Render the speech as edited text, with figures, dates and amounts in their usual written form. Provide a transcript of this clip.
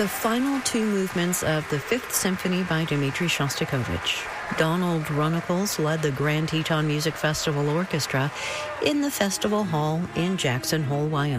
the final two movements of the Fifth Symphony by Dmitri Shostakovich. Donald Runnicles led the Grand Teton Music Festival Orchestra in the Festival Hall in Jackson Hole, Wyoming.